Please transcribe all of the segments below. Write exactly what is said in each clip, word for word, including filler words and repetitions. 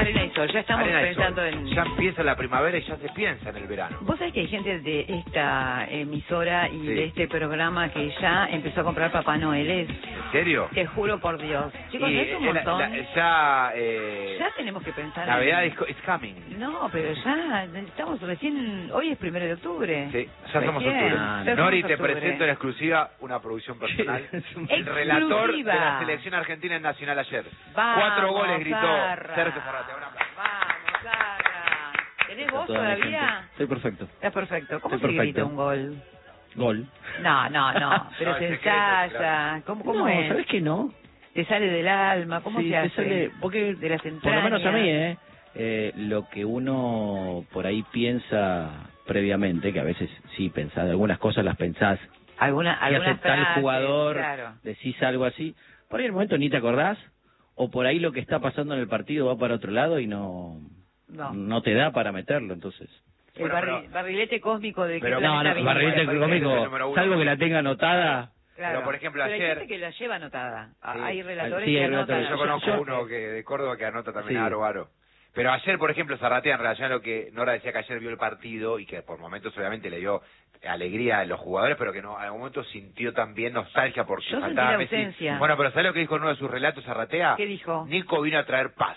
Arena y sol, ya estamos Arena y pensando sol. en... Ya empieza la primavera y ya se piensa en el verano. Vos sabés que hay gente de esta emisora y Sí. de este programa que ya empezó a comprar Papá Noeles. ¿En serio? Te juro por Dios. Chicos, Y, es un eh, la- montón. la- ya... Eh, Ya tenemos que pensar Navidad en... is, is coming. No, pero ya estamos recién... Hoy es primero de octubre. Sí, ya somos Recién. octubre. Ya somos Nori, te octubre. presento en exclusiva una producción personal. El relator de Exclusiva. la selección argentina en Nacional ayer. Vamos, Cuatro goles gritó Zarra. Sergio Zarrate. Un aplauso. Vamos, Zarra. ¿Tenés voz Toda mi todavía? gente. Estoy perfecto. Está perfecto. ¿Cómo Estoy se perfecto. grita un gol? Gol. No, no, no. Pero No, se es secreto, ensaya. claro. ¿Cómo, cómo no, es? ¿sabes qué no? ¿Te sale del alma? ¿Cómo Sí, se te hace? sale- porque de las Por entrañas. lo menos a mí, ¿eh? Eh, Lo que uno por ahí piensa previamente, que a veces sí pensás, algunas cosas las pensás, ¿Alguna, que alguna hace tal frase, jugador, Claro. decís algo así, por ahí en el momento ni te acordás, o por ahí lo que está pasando en el partido va para otro lado y no, No. no te da para meterlo, entonces... El Bueno, barri- pero- barrilete cósmico de pero- qué No, planeta no, viniste. barrilete Perfecto, es el número cómico, uno. salvo que la tenga anotada... Claro. Pero, por ejemplo, Pero hay ayer- gente que la lleva anotada. Sí. Hay relatores Sí, que hay anotan. relatores. Yo conozco yo- uno que de Córdoba que anota también Sí. aro, aro. Pero ayer, por ejemplo, Zarratea, en relación a lo que Nora decía que ayer vio el partido y que por momentos obviamente le dio alegría a los jugadores, pero que no, en algún momento sintió también nostalgia porque Yo sentí faltaba la Messi. ausencia. Bueno, pero ¿sabes lo que dijo en uno de sus relatos, Zarratea? ¿Qué dijo? Nico vino a traer paz.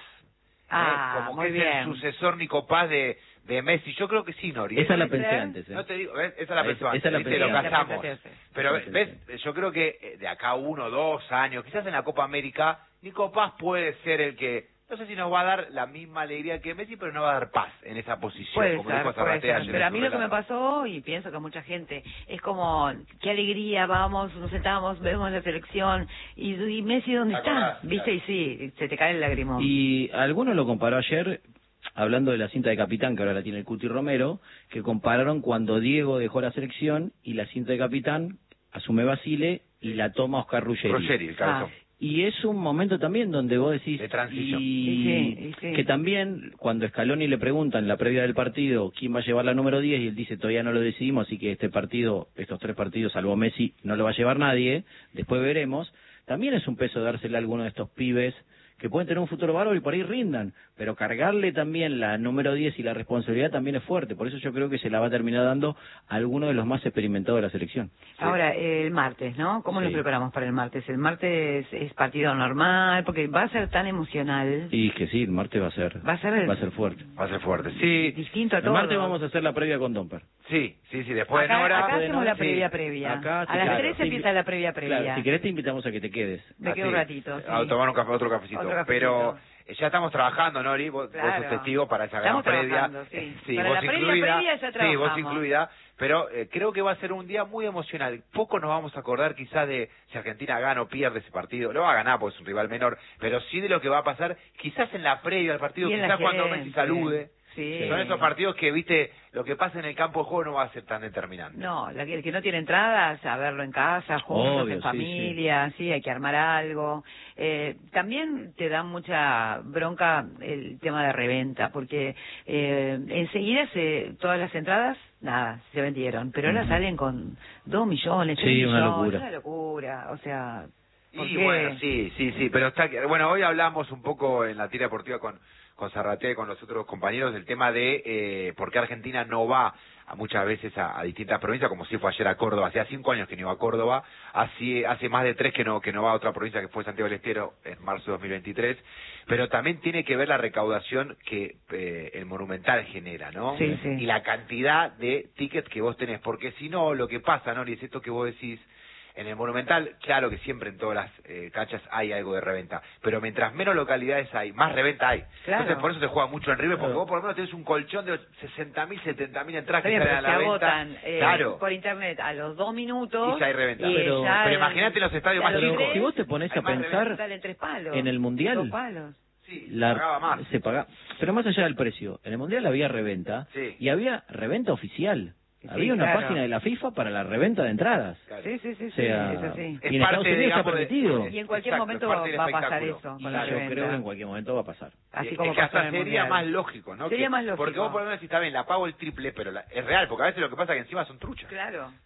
Ah, ¿eh? Como muy que bien. es el sucesor Nico Paz de, de Messi. Yo creo que sí, Nori. Esa la ¿Puede pensé ser? antes, ¿eh? No te digo, ¿ves? Esa la Esa- pensó antes, esa la ¿viste? pensé Lo antes. casamos. La pensé. Pero, La ¿ves? pensé. Yo creo que eh, de acá uno, dos años, quizás en la Copa América, Nico Paz puede ser el que, no sé si nos va a dar la misma alegría que Messi, pero no va a dar paz en esa posición, Puede como ser, dijo puede Zarratea ser. ayer Pero en a su mí lo que me relato. pasó, y pienso que a mucha gente, es como, qué alegría, vamos, nos sentamos, vemos la selección, y, y Messi, ¿dónde ¿Te está? acordás? ¿Viste? Y sí, se te cae el lagrimón. Y alguno lo comparó ayer, hablando de la cinta de capitán, que ahora la tiene el Cuti Romero, que compararon cuando Diego dejó la selección y la cinta de capitán asume Basile y la toma Oscar Ruggeri. Ruggeri, el cabezón. Ah. Y es un momento también donde vos decís... De transición. Y, Y sí, y sí. que también, cuando Scaloni le preguntan en la previa del partido quién va a llevar la número diez, y él dice, todavía no lo decidimos, así que este partido, estos tres partidos, salvo Messi, no lo va a llevar nadie, después veremos. También es un peso dársela a alguno de estos pibes que pueden tener un futuro bárbaro y por ahí rindan, pero cargarle también la número diez y la responsabilidad también es fuerte, por eso yo creo que se la va a terminar dando a alguno de los más experimentados de la selección. Ahora, el martes, ¿no? ¿Cómo Sí. nos preparamos para el martes? ¿El martes es partido normal? Porque va a ser tan emocional. Y que sí, el martes va a ser, Va a ser el- va a ser fuerte. Va a ser fuerte. Sí, Distinto a El todo. martes vamos a hacer la previa con Domper. sí, sí, sí. Después Acá, de Nora... acá hacemos la Sí. previa previa. Acá, a sí, las claro. tres Sí, empieza la previa previa. Claro, si querés te invitamos a que te quedes. Me quedo Así, un ratito. sí. A tomar un café, otro cafecito. Otro cafecito. Pero eh, ya estamos trabajando, Nori, vos, vos Claro. sos testigo para esa gran Estamos previa. trabajando, sí. Sí, Para vos la previa, incluida. previa ya sí, vos trabajamos. incluida. Pero eh, creo que va a ser un día muy emocional. Poco nos vamos a acordar quizás de si Argentina gana o pierde ese partido. Lo va a ganar porque es un rival menor. Pero sí de lo que va a pasar quizás en la previa del partido, Y en la quizás cuando gente. Messi salude. Sí. Son esos partidos que, viste, lo que pasa en el campo de juego no va a ser tan determinante. No, la que- el que no tiene entradas, a verlo en casa, juntos, Obvio, en sí, familia, sí, hay que armar algo. Eh, también te da mucha bronca el tema de reventa, porque eh, enseguida se, todas las entradas, nada, se vendieron, pero ahora Ujú. salen con dos millones, tres Sí, una millones, locura. una locura, o sea... ¿por Y qué? bueno, sí, sí, sí, pero está que- bueno, hoy hablamos un poco en la tira deportiva con con Zarratea y con los otros compañeros del tema de eh, por qué Argentina no va a muchas veces a, a distintas provincias, como si fue ayer a Córdoba, hacía cinco años que no iba a Córdoba, hace, hace más de tres que no que no va a otra provincia que fue Santiago del Estero en marzo de dos mil veintitrés, pero también tiene que ver la recaudación que eh, el Monumental genera, ¿no? Sí, sí. Y la cantidad de tickets que vos tenés, porque si no, lo que pasa, ¿no? Y es esto que vos decís, en el Monumental, claro que siempre en todas las eh, canchas hay algo de reventa, pero mientras menos localidades hay, más reventa hay. Claro. Entonces por eso se juega mucho en River, porque Claro. vos por lo menos tenés un colchón de sesenta mil, setenta mil entradas Está que bien, salen pero a se la agotan venta. eh, claro. por internet a los dos minutos. Y ya hay reventa. y Pero- ya pero el- imagínate los estadios ya más los chicos. tres, Si vos te pones Hay a más pensar salen tres palos. en el Mundial, Dos palos. Sí, la- pagaba más. se paga, pero más allá del precio, en el Mundial había reventa Sí. y había reventa oficial. Sí, había una claro. página de la FIFA para la reventa de entradas. Claro. Sí, sí, sí, O sea, sí, es así. Es y en parte, Estados Unidos está digamos, de- permitido. Y en cualquier Exacto, momento es parte del va a pasar espectáculo. eso Y con la yo reventa. creo que en cualquier momento va a pasar. Así Es como que pasó hasta en el sería Mundial. más lógico, ¿no? Sería Que- más lógico. Porque vos por lo menos decís, está bien, la pago el triple, pero la- es real, porque a veces lo que pasa es que encima son truchas. Claro.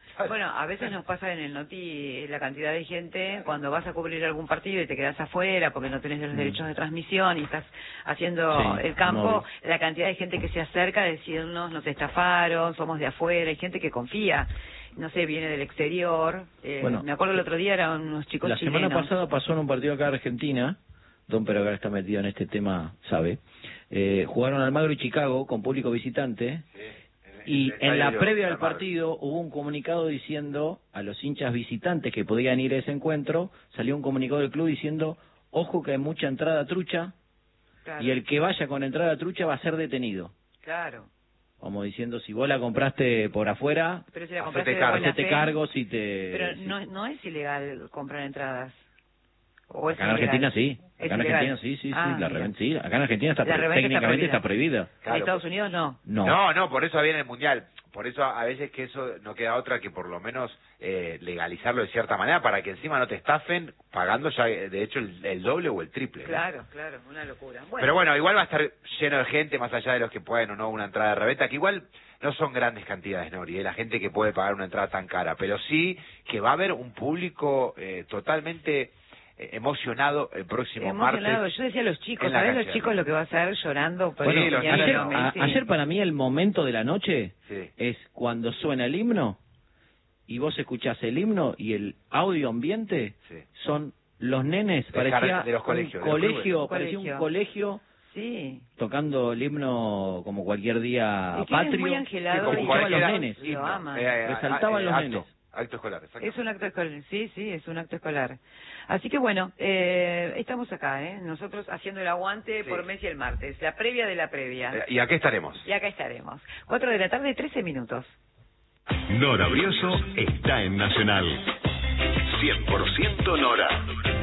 Bueno, a veces nos pasa en el Noti la cantidad de gente cuando vas a cubrir algún partido y te quedas afuera porque no tenés los derechos de transmisión y estás haciendo Sí, el campo, no. la cantidad de gente que se acerca a decirnos nos estafaron, somos de afuera, hay gente que confía, no sé, viene del exterior. Eh, Bueno, me acuerdo el otro día eran unos chicos La chilenos. semana pasada pasó en un partido acá de Argentina, Don Pero acá está metido en este tema, sabe. Eh, jugaron Almagro y Chicago con público visitante. Sí. Y El en la estadio previa del Almagro. partido hubo un comunicado diciendo a los hinchas visitantes que podían ir a ese encuentro, salió un comunicado del club diciendo, ojo que hay mucha entrada trucha, Claro, y el que vaya con entrada trucha va a ser detenido. claro. Como diciendo, si vos la compraste por afuera, Pero si la Hacete compraste de cargo. buena hacete fe, cargo si te... Pero si- no, no es ilegal comprar entradas. ¿O es Acá en ilegal? Argentina sí, ¿Es acá en ilegal? Argentina sí, sí, sí, Ah, la mira. reventa, sí, acá en Argentina está La pro- reventa está técnicamente está prohibida. prohibida. Claro. En Estados Unidos no. No, No, no, por eso viene el Mundial. Por eso a veces que eso no queda otra que por lo menos eh, legalizarlo de cierta manera para que encima no te estafen pagando ya eh, de hecho el, el doble o el triple. ¿no? Claro, claro, una locura. Bueno, Pero bueno, igual va a estar lleno de gente más allá de los que pueden o no una entrada de reventa, que igual no son grandes cantidades, Nori, ¿eh? La gente que puede pagar una entrada tan cara, pero sí que va a haber un público eh, totalmente eh, emocionado el próximo emocionado. martes. Yo decía a los chicos, en la ¿sabés los cancha. chicos lo que va a hacer llorando? Por Bueno, Sí, los Cristiano ayer, niños. a- Messi? ayer para mí el momento de la noche Sí. es cuando suena el himno y vos escuchás el himno y el audio ambiente Sí. son los nenes, Del parecía jardín- de los colegios, de un los colegio, clubes. parecía Colegio. un colegio Sí. tocando el himno como cualquier día Es que él es patrio. muy Sí, angelado como y escuchaban cualquiera- los nenes. lo himno. aman. Eh, eh, Resaltaban eh, los acto, nenes. Acto escolar, exacto. Es un acto escolar, sí, sí, es un acto escolar. Así que bueno, eh, estamos acá, ¿eh? Nosotros haciendo el aguante Sí. por Messi el martes, la previa de la previa. Eh, y aquí estaremos. Y acá estaremos. Cuatro de la tarde, trece minutos. Nora Brioso está en Nacional. cien por ciento Nora.